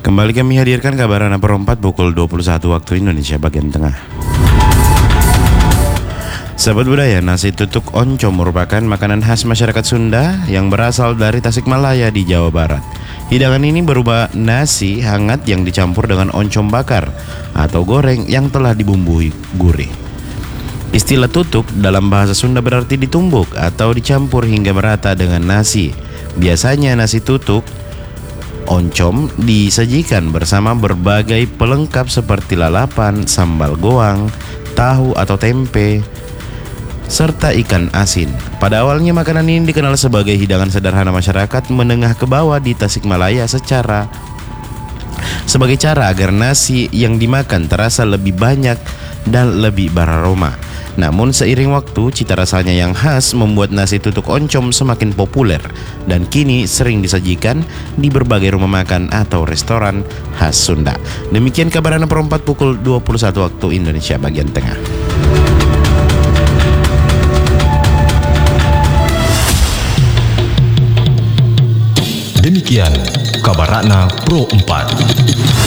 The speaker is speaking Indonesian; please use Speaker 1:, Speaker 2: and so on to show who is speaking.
Speaker 1: Kembali kami hadirkan kabar Anak Perempat pukul 21 waktu Indonesia bagian tengah. Sahabat budaya, nasi tutuk oncom merupakan makanan khas masyarakat Sunda yang berasal dari Tasikmalaya di Jawa Barat. Hidangan ini berupa nasi hangat yang dicampur dengan oncom bakar atau goreng yang telah dibumbui gurih. Istilah tutuk dalam bahasa Sunda berarti ditumbuk atau dicampur hingga merata dengan nasi. Biasanya nasi tutuk oncom disajikan bersama berbagai pelengkap seperti lalapan, sambal goang, tahu atau tempe, serta ikan asin. Pada awalnya makanan ini dikenal sebagai hidangan sederhana masyarakat menengah ke bawah di Tasikmalaya sebagai cara agar nasi yang dimakan terasa lebih banyak dan lebih beraroma. Namun seiring waktu, cita rasanya yang khas membuat nasi tutuk oncom semakin populer dan kini sering disajikan di berbagai rumah makan atau restoran khas Sunda. Demikian kabar Anak Perempat pukul 21 waktu Indonesia bagian tengah.
Speaker 2: Demikian kabar Anak Pro 4.